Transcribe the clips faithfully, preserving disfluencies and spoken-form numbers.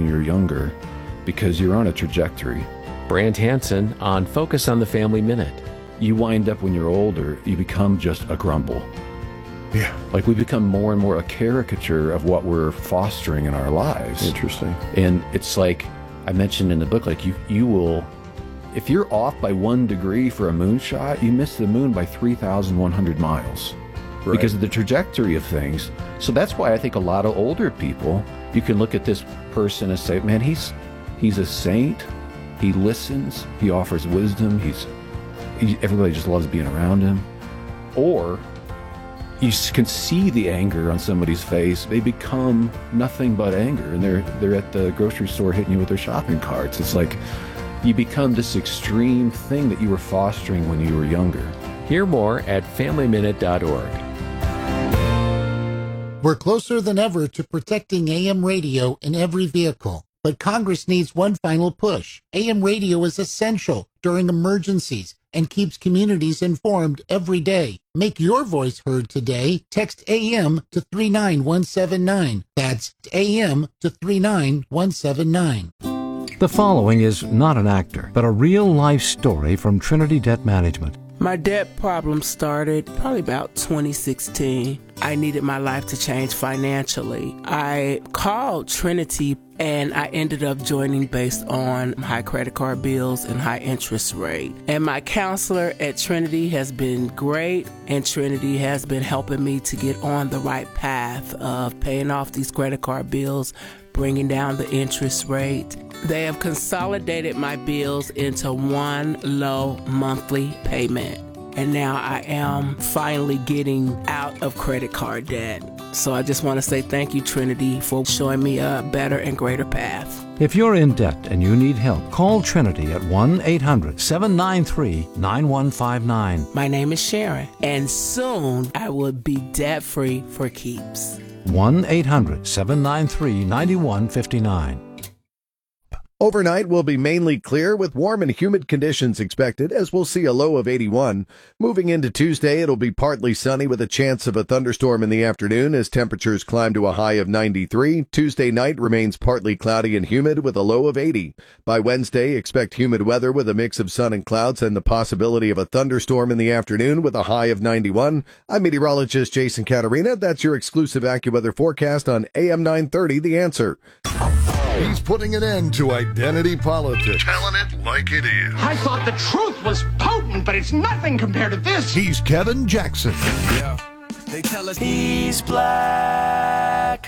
when you're younger because you're on a trajectory. Brant Hansen on Focus on the Family Minute. You wind up when you're older, you become just a grumble. Yeah. Like we become more and more a caricature of what we're fostering in our lives. Interesting. And it's like I mentioned in the book, like you, you will, if you're off by one degree for a moonshot, you miss the moon by three thousand one hundred miles. Right. Because of the trajectory of things. So that's why I think a lot of older people, you can look at this person and say, man, he's he's a saint. He listens. He offers wisdom. He's he, everybody just loves being around him. Or you can see the anger on somebody's face. They become nothing but anger, and they're they're at the grocery store hitting you with their shopping carts. It's like you become this extreme thing that you were fostering when you were younger. Hear more at family minute dot org. We're closer than ever to protecting A M radio in every vehicle, but Congress needs one final push. A M radio is essential during emergencies and keeps communities informed every day. Make your voice heard today. Text A M to three nine one seven nine. That's A M to three nine one seven nine. The following is not an actor, but a real-life story from Trinity Debt Management. My debt problem started probably about twenty sixteen. I needed my life to change financially. I called Trinity and I ended up joining based on high credit card bills and high interest rate. And my counselor at Trinity has been great, and Trinity has been helping me to get on the right path of paying off these credit card bills, bringing down the interest rate. They have consolidated my bills into one low monthly payment. And now I am finally getting out of credit card debt. So I just want to say thank you, Trinity, for showing me a better and greater path. If you're in debt and you need help, call Trinity at one eight hundred seven nine three nine one five nine. My name is Sharon, and soon I will be debt-free for keeps. one eight hundred seven nine three nine one five nine. Overnight will be mainly clear with warm and humid conditions expected, as we'll see a low of eighty-one. Moving into Tuesday, it'll be partly sunny with a chance of a thunderstorm in the afternoon as temperatures climb to a high of ninety-three. Tuesday night remains partly cloudy and humid with a low of eighty. By Wednesday, expect humid weather with a mix of sun and clouds and the possibility of a thunderstorm in the afternoon with a high of ninety-one. I'm meteorologist Jason Caterina. That's your exclusive AccuWeather forecast on A M nine thirty, The Answer. He's putting an end to identity politics. Telling it like it is. I thought the truth was potent, but it's nothing compared to this. He's Kevin Jackson. Yeah. They tell us he's black.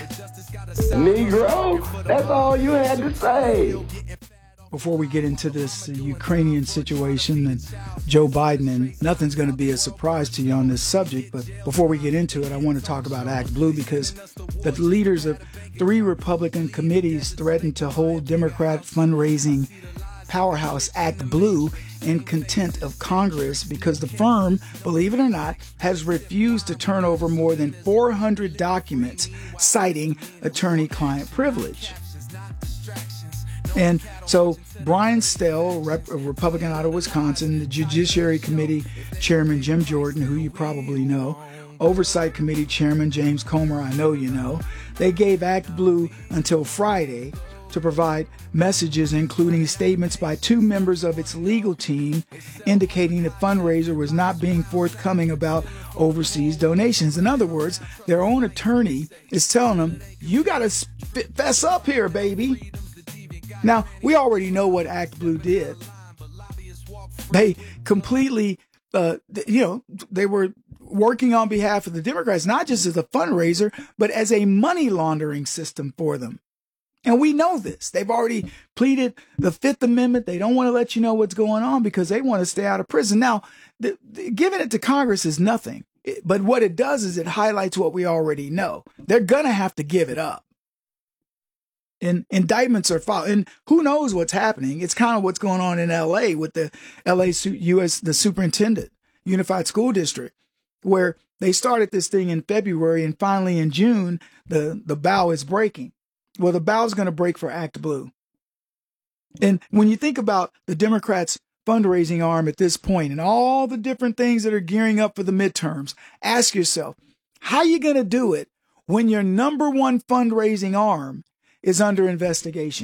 Negro, that's all you had to say. Before we get into this uh, Ukrainian situation and Joe Biden, and nothing's going to be a surprise to you on this subject, but before we get into it, I want to talk about Act Blue because the leaders of three Republican committees threatened to hold Democrat fundraising powerhouse Act Blue in contempt of Congress because the firm, believe it or not, has refused to turn over more than four hundred documents citing attorney-client privilege. And so Brian Stell, Rep- Republican out of Wisconsin, the Judiciary Committee Chairman Jim Jordan, who you probably know, Oversight Committee Chairman James Comer, I know you know, they gave Act Blue until Friday to provide messages, including statements by two members of its legal team indicating the fundraiser was not being forthcoming about overseas donations. In other words, their own attorney is telling them, you got to fess up here, baby. Now, we already know what Act Blue did. They completely, uh, you know, they were working on behalf of the Democrats, not just as a fundraiser, but as a money laundering system for them. And we know this. They've already pleaded the Fifth Amendment. They don't want to let you know what's going on because they want to stay out of prison. Now, the, the, giving it to Congress is nothing. It, but what it does is it highlights what we already know. They're going to have to give it up. And indictments are filed, and who knows what's happening? It's kind of what's going on in L A with the L A U S the superintendent, Unified School District, where they started this thing in February, and finally in June the the bow is breaking. Well, the bow is going to break for Act Blue. And when you think about the Democrats' fundraising arm at this point and all the different things that are gearing up for the midterms, ask yourself, how are you going to do it when your number one fundraising arm is under investigation?